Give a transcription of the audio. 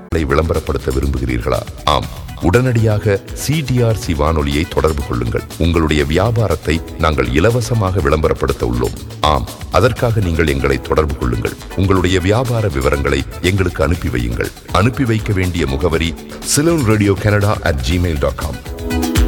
விளம்பரப்படுத்த விரும்புகிறீர்களா? ஆம், உடனடியாக CTRC வானொலியை தொடர்பு கொள்ளுங்கள். உங்களுடைய வியாபாரத்தை நாங்கள் இலவசமாக விளம்பரப்படுத்த உள்ளோம். ஆம், அதற்காக நீங்கள் எங்களை தொடர்பு கொள்ளுங்கள். உங்களுடைய வியாபார விவரங்களை எங்களுக்கு அனுப்பி வையுங்கள். அனுப்பி வைக்க வேண்டிய முகவரி ceylonradiocanada@gmail.com.